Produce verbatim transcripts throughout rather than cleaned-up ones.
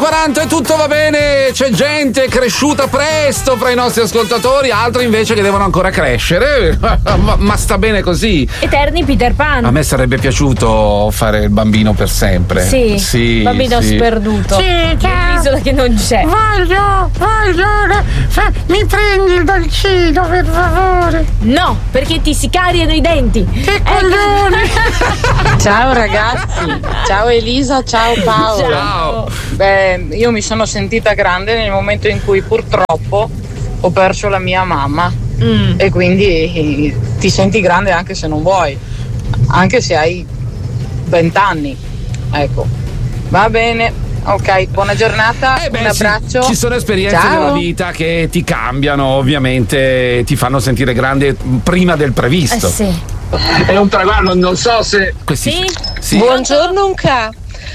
quaranta e tutto va bene, c'è gente cresciuta presto fra i nostri ascoltatori, altri invece che devono ancora crescere, ma, ma sta bene così. Eterni Peter Pan. A me sarebbe piaciuto fare il bambino per sempre. Sì, sì bambino sì. sperduto. Sì, ciao. L'isola che non c'è. Voglio, voglio, fa, mi prendi il dolcino per favore. No, perché ti si cariano i denti. Che coglione. Ciao ragazzi, ciao Elisa, ciao Paolo. Ciao. Beh, io mi sono sentita grande nel momento in cui purtroppo ho perso la mia mamma Mm. e quindi ti senti grande anche se non vuoi, anche se hai vent'anni. Ecco, va bene, ok, buona giornata, Eh beh, un sì, abbraccio. ci sono esperienze Ciao. nella vita che ti cambiano, ovviamente, ti fanno sentire grande prima del Eh previsto. sì. È un traguardo, non so se. Questi, Sì? sì. Buongiorno Unca,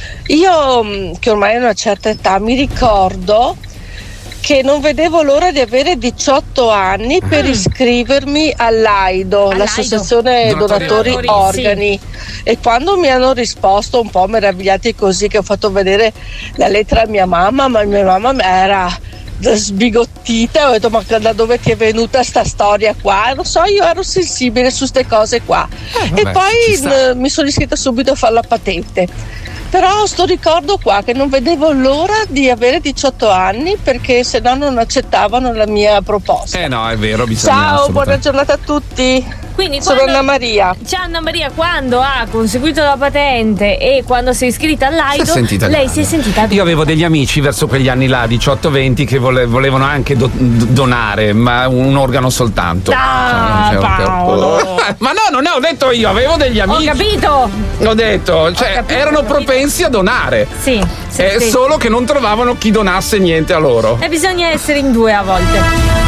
io mh, che ormai ho una certa età mi ricordo che non vedevo l'ora di avere diciotto anni per iscrivermi all'AIDO, All'AIDO. l'Associazione Donatori Donatori Organi, Organi, e quando mi hanno risposto un po' meravigliati così, che ho fatto vedere la lettera a mia mamma, ma mia mamma era sbigottita, ho detto ma da dove ti è venuta sta storia qua? Non so, io ero sensibile su ste cose qua Eh, vabbè, e ci poi sta. n- mi sono iscritta subito a fare la patente. Però sto ricordo qua che non vedevo l'ora di avere diciotto anni perché se no non accettavano la mia proposta. Eh no, è vero, bisogna Ciao, buona assolutamente. giornata a tutti. Quindi Sono quando... Anna Maria. Ciao Anna Maria, quando ha conseguito la patente e quando si è iscritta all'AIDO, Si è sentita lei grande. si è sentita adulta. Io avevo degli amici verso quegli anni là, diciotto venti, che vole- volevano anche do- donare, ma un organo soltanto. Ah, Cioè, cioè, Paolo. ma no, non ne ho detto io, avevo degli Ho amici. capito! Ho detto, cioè, capito, erano ho capito. propensi a donare. Sì, sì, È sì. solo che non trovavano chi donasse niente a loro. E bisogna essere in due a volte.